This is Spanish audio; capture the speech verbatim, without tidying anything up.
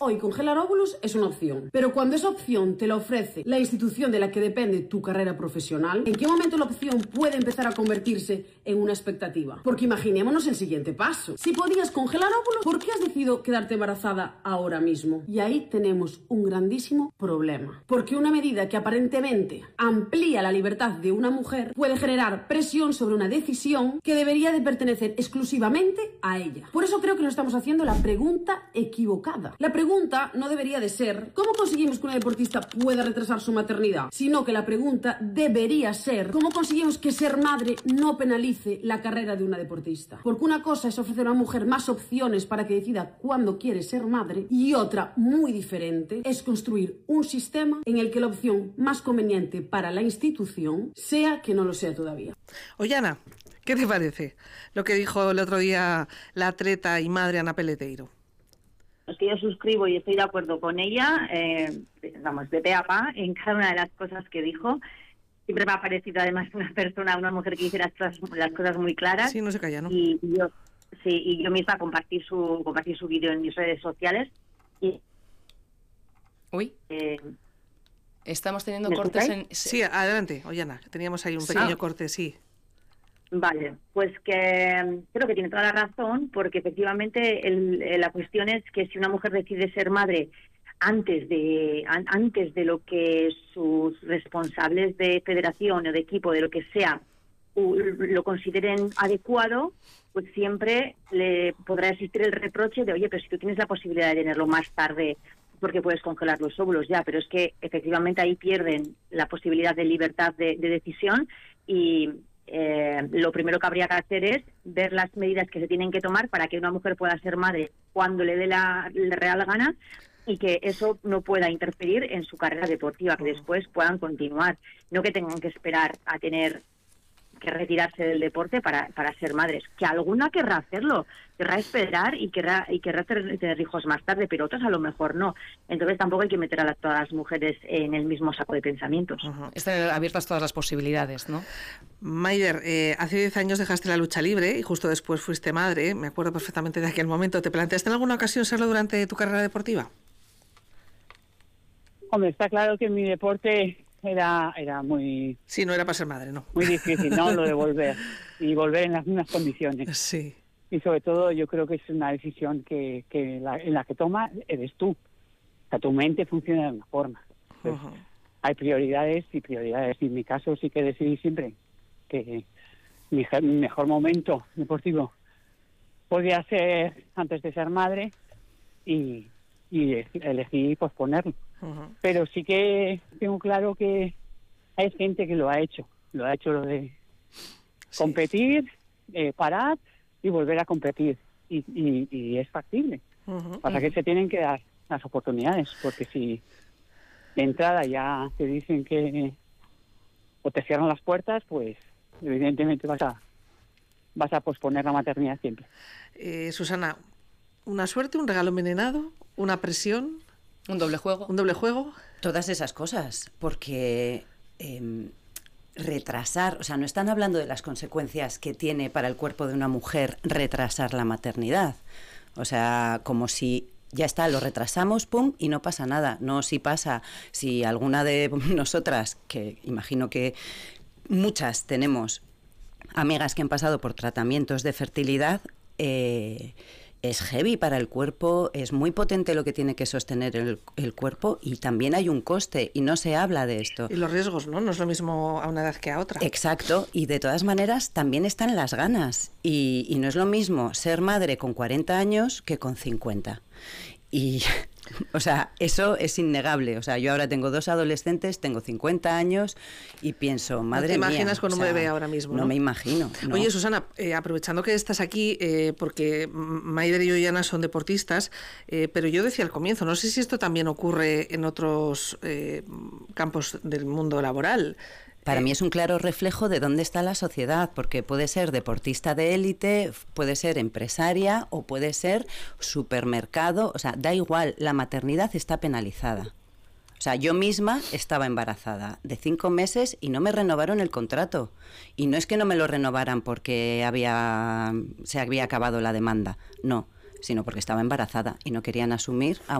Hoy congelar óvulos es una opción, pero cuando esa opción te la ofrece la institución de la que depende tu carrera profesional, ¿en qué momento la opción puede empezar a convertirse en una expectativa? Porque imaginémonos el siguiente paso. Si podías congelar óvulos, ¿por qué has decidido quedarte embarazada ahora mismo? Y ahí tenemos un grandísimo problema. Porque una medida que aparentemente amplía la libertad de una mujer puede generar presión sobre una decisión que debería de pertenecer exclusivamente a ella. Por eso creo que nos estamos haciendo la pregunta equivocada. La pregunta no debería de ser ¿cómo conseguimos que una deportista pueda retrasar su maternidad? Sino que la pregunta debería ser ¿cómo conseguimos que ser madre no penalice la carrera de una deportista? Porque una cosa es ofrecer a una mujer más opciones para que decida cuándo quiere ser madre y otra, muy diferente, es construir un sistema en el que la opción más conveniente para la institución sea que no lo sea todavía. Ollana, ¿qué te parece lo que dijo el otro día la atleta y madre Ana Peleteiro? Es que yo suscribo y estoy de acuerdo con ella, eh, vamos, de pe a pa, en cada una de las cosas que dijo. Siempre me ha parecido además una persona, una mujer que dice las cosas, las cosas muy claras. Sí, no se calla, ¿no? Y, y yo, sí, y yo misma compartir su compartir su vídeo en mis redes sociales. Y, Uy. Eh, Estamos teniendo cortes en... Sí, adelante, Ollana, teníamos ahí un pequeño sí. corte, sí. Vale, pues que creo que tiene toda la razón, porque efectivamente el, la cuestión es que si una mujer decide ser madre antes de an, antes de lo que sus responsables de federación o de equipo, de lo que sea, u, lo consideren adecuado, pues siempre le podrá existir el reproche de, oye, pero si tú tienes la posibilidad de tenerlo más tarde, porque puedes congelar los óvulos ya, pero es que efectivamente ahí pierden la posibilidad de libertad de, de decisión y eh, lo primero que habría que hacer es ver las medidas que se tienen que tomar para que una mujer pueda ser madre cuando le dé la, la real gana y que eso no pueda interferir en su carrera deportiva, que después puedan continuar, no que tengan que esperar a tener que retirarse del deporte para, para ser madres, que alguna querrá hacerlo, querrá esperar y querrá, y querrá tener, tener hijos más tarde, pero otras a lo mejor no. Entonces tampoco hay que meter a la, todas las mujeres en el mismo saco de pensamientos. Uh-huh. Están abiertas todas las posibilidades, ¿no? Maider, eh, hace diez años dejaste la lucha libre y justo después fuiste madre, me acuerdo perfectamente de aquel momento. ¿Te planteaste en alguna ocasión serlo durante tu carrera deportiva? Hombre, está claro que mi deporte era era muy... Sí, no era para ser madre, ¿no? Muy difícil, ¿no? Lo de volver. Y volver en las mismas condiciones. Sí. Y sobre todo yo creo que es una decisión que, que la, en la que toma eres tú. O sea, tu mente funciona de una forma. Entonces, uh-huh. Hay prioridades y prioridades. Y en mi caso sí que decidí siempre que mi, mi mejor momento deportivo podía ser antes de ser madre y, y elegí posponerlo. Uh-huh. Pero sí que tengo claro que hay gente que lo ha hecho, lo ha hecho lo de sí. competir, eh, parar y volver a competir y, y, y es factible. Uh-huh. Para uh-huh. que se tienen que dar las oportunidades, porque si de entrada ya te dicen que o te cierran las puertas, pues evidentemente vas a vas a posponer la maternidad siempre. Eh, Susana, ¿una suerte, un regalo envenenado, una presión? Un doble juego. Un doble juego. Todas esas cosas, porque eh, retrasar, o sea, no están hablando de las consecuencias que tiene para el cuerpo de una mujer retrasar la maternidad. O sea, como si ya está, lo retrasamos, pum, y no pasa nada. No, si pasa, si alguna de nosotras, que imagino que muchas tenemos amigas que han pasado por tratamientos de fertilidad, eh, es heavy para el cuerpo, es muy potente lo que tiene que sostener el, el cuerpo y también hay un coste y no se habla de esto. Y los riesgos, ¿no? No es lo mismo a una edad que a otra. Exacto, y de todas maneras también están las ganas y, y no es lo mismo ser madre con cuarenta años que con cincuenta. Y, o sea, eso es innegable. O sea, yo ahora tengo dos adolescentes, tengo cincuenta años y pienso, madre mía. ¿No te imaginas mía, con un o sea, bebé ahora mismo? No, no me imagino. No. Oye, Susana, eh, aprovechando que estás aquí, eh, porque Maider y Ollana son deportistas, eh, pero yo decía al comienzo, no sé si esto también ocurre en otros eh, campos del mundo laboral. Para mí es un claro reflejo de dónde está la sociedad, porque puede ser deportista de élite, puede ser empresaria o puede ser supermercado, o sea, da igual, la maternidad está penalizada. O sea, yo misma estaba embarazada de cinco meses y no me renovaron el contrato. Y no es que no me lo renovaran porque había se había acabado la demanda, no, sino porque estaba embarazada y no querían asumir a